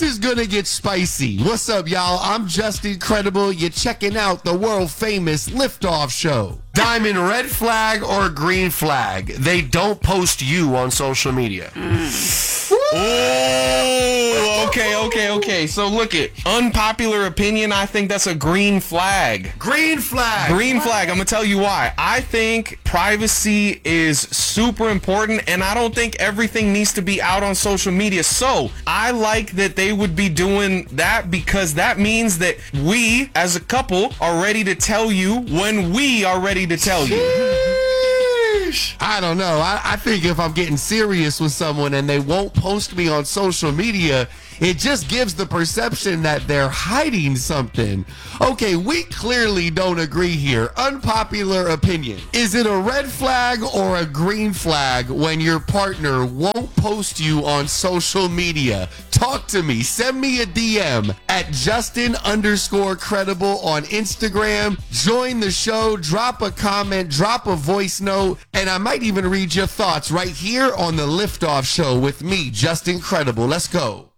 is gonna get spicy. What's up, y'all? I'm just incredible. You're checking out the world famous Liftoff Show. Diamond, red flag or green flag? They don't post you on social media. Oh, okay. So look it. Unpopular opinion, I think that's a green flag. Green flag. Green flag. I'm going to tell you why. I think privacy is super important, and I don't think everything needs to be out on social media. So I like that they would be doing that because that means that we, as a couple, are ready to tell you when we are ready to tell you. I don't know. I think if I'm getting serious with someone and they won't post me on social media, it just gives the perception that they're hiding something. Okay, we clearly don't agree here. Unpopular opinion. Is it a red flag or a green flag when your partner won't post you on social media? Talk to me. Send me a DM at Justin_credible on Instagram. Join the show. Drop a comment. Drop a voice note. And I might even read your thoughts right here on the Liftoff Show with me, Justin Credible. Let's go.